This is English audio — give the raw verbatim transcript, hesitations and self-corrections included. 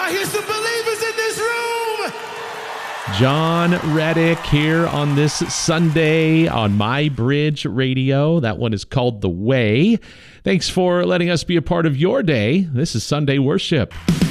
I hear some believers in this room. John Reddick here on this Sunday on My Bridge Radio. That one is called The Way. Thanks for letting us be a part of your day. This is Sunday Worship.